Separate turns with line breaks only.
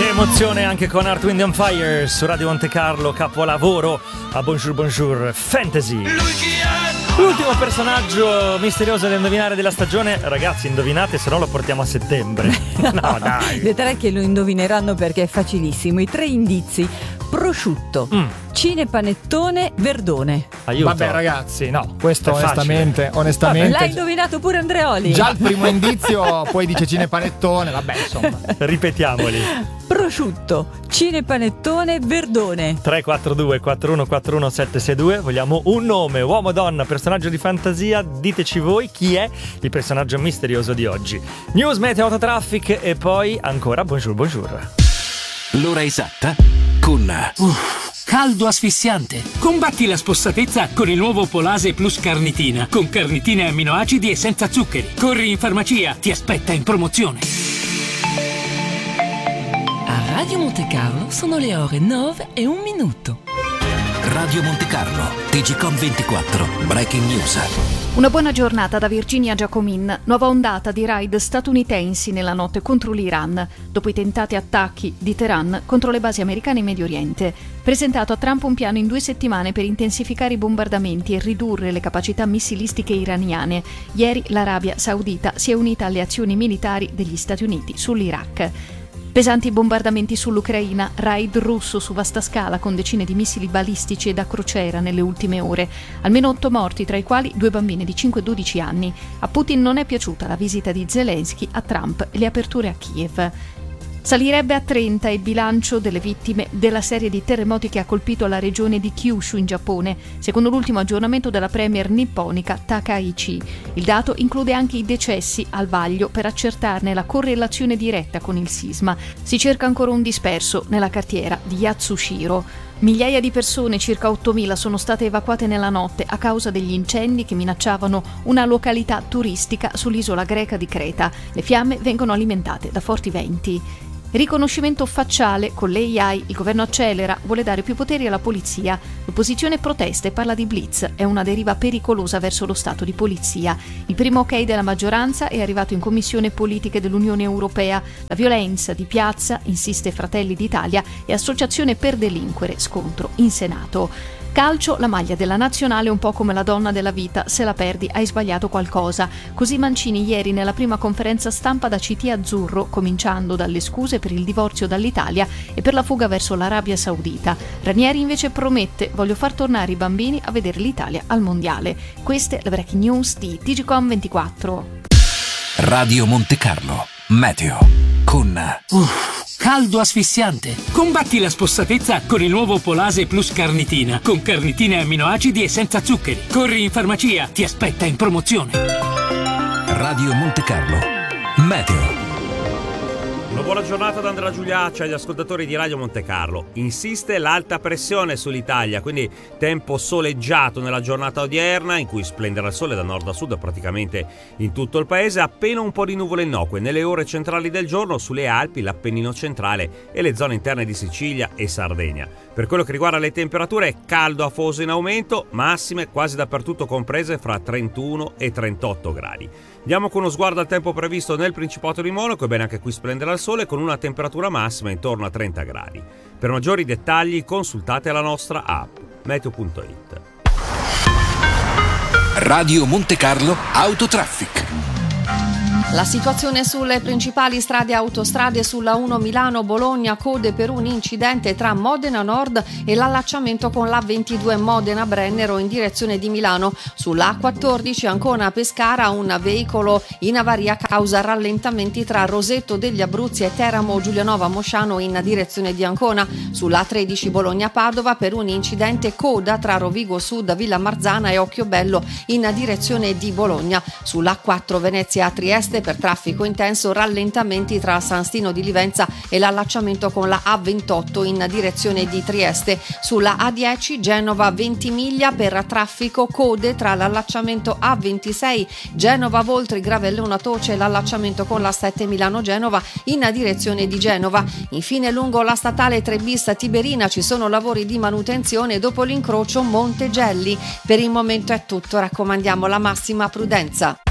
Che emozione anche con Earth, Wind and Fire su Radio Monte Carlo, capolavoro a Bonjour Bonjour Fantasy. L'ultimo personaggio misterioso da indovinare della stagione. Ragazzi, indovinate, se no lo portiamo a settembre. No, dai.
Le tre che lo indovineranno perché è facilissimo. I tre indizi: prosciutto, cinepanettone, verdone.
Aiuto.
Vabbè ragazzi, no, questo
È
onestamente
L'ha indovinato pure Andreoli.
già il primo indizio, poi dice cinepanettone, vabbè, insomma.
Ripetiamoli.
Prosciutto, cinepanettone, verdone.
342 4141 762. Vogliamo un nome, uomo, donna, personaggio di fantasia. Diteci voi chi è il personaggio misterioso di oggi. News, meteo, autotraffic e poi ancora Bonjour Bonjour.
L'ora esatta con
caldo asfissiante. Combatti la spossatezza con il nuovo Polase Plus Carnitina, con carnitine e amminoacidi e senza zuccheri. Corri in farmacia, ti aspetta in promozione.
A Radio Monte Carlo sono le ore 9:01.
Radio Monte Carlo, TGcom 24, Breaking News.
Una buona giornata da Virginia Giacomin. Nuova ondata di raid statunitensi nella notte contro l'Iran, dopo i tentati attacchi di Teheran contro le basi americane in Medio Oriente. Presentato a Trump un piano in 2 settimane per intensificare i bombardamenti e ridurre le capacità missilistiche iraniane. Ieri l'Arabia Saudita si è unita alle azioni militari degli Stati Uniti sull'Iraq. Pesanti bombardamenti sull'Ucraina, raid russo su vasta scala con decine di missili balistici e da crociera nelle ultime ore. Almeno 8 morti, tra i quali 2 bambini di 5 e 12 anni. A Putin non è piaciuta la visita di Zelensky a Trump e le aperture a Kiev. Salirebbe a 30 il bilancio delle vittime della serie di terremoti che ha colpito la regione di Kyushu in Giappone, secondo l'ultimo aggiornamento della premier nipponica Takaichi. Il dato include anche i decessi al vaglio per accertarne la correlazione diretta con il sisma. Si cerca ancora un disperso nella cartiera di Yatsushiro. Migliaia di persone, circa 8.000, sono state evacuate nella notte a causa degli incendi che minacciavano una località turistica sull'isola greca di Creta. Le fiamme vengono alimentate da forti venti. Riconoscimento facciale con l'AI, il governo accelera, vuole dare più poteri alla polizia. L'opposizione protesta e parla di blitz, è una deriva pericolosa verso lo Stato di polizia. Il primo ok della maggioranza è arrivato in Commissione Politiche dell'Unione Europea. La violenza di piazza, insiste Fratelli d'Italia, e associazione per delinquere, scontro in Senato. Calcio, la maglia della nazionale è un po' come la donna della vita, se la perdi hai sbagliato qualcosa. Così Mancini ieri nella prima conferenza stampa da CT azzurro, cominciando dalle scuse per il divorzio dall'Italia e per la fuga verso l'Arabia Saudita. Ranieri invece promette: voglio far tornare i bambini a vedere l'Italia al mondiale. Queste le breaking news di TGcom 24.
Radio Monte Carlo, meteo con
Caldo asfissiante. Combatti la spossatezza con il nuovo Polase Plus Carnitina, con carnitine e amminoacidi e senza zuccheri. Corri in farmacia, ti aspetta in promozione.
Radio Monte Carlo, meteo.
Una buona giornata da Andrea Giuliaccia agli ascoltatori di Radio Monte Carlo. Insiste l'alta pressione sull'Italia, quindi tempo soleggiato nella giornata odierna, in cui splenderà il sole da nord a sud praticamente in tutto il paese, appena un po' di nuvole innocue nelle ore centrali del giorno sulle Alpi, l'Appennino centrale e le zone interne di Sicilia e Sardegna. Per quello che riguarda le temperature, caldo afoso in aumento, massime quasi dappertutto comprese fra 31 e 38 gradi. Andiamo con uno sguardo al tempo previsto nel Principato di Monaco, ebbene anche qui splenderà il sole con una temperatura massima intorno a 30 gradi. Per maggiori dettagli consultate la nostra app meteo.it.
Radio Monte Carlo Autotraffic.
La situazione sulle principali strade e autostrade: sulla 1 Milano-Bologna, code per un incidente tra Modena Nord e l'allacciamento con la 22 Modena-Brennero in direzione di Milano. Sulla A14 Ancona-Pescara, un veicolo in avaria causa rallentamenti tra Rosetto degli Abruzzi e Teramo Giulianova-Mosciano in direzione di Ancona. Sulla A13 Bologna-Padova, per un incidente coda tra Rovigo Sud, Villa Marzana e Occhiobello in direzione di Bologna. Sulla A4 Venezia-Trieste, per traffico intenso, rallentamenti tra San Stino di Livenza e l'allacciamento con la A28 in direzione di Trieste. Sulla A10 Genova-Ventimiglia, per traffico code tra l'allacciamento A26 Genova-Voltri Gravellona Toce e l'allacciamento con la 7 Milano-Genova in direzione di Genova. Infine lungo la statale 3 bis Tiberina ci sono lavori di manutenzione dopo l'incrocio Montegelli. Per il momento è tutto, raccomandiamo la massima prudenza.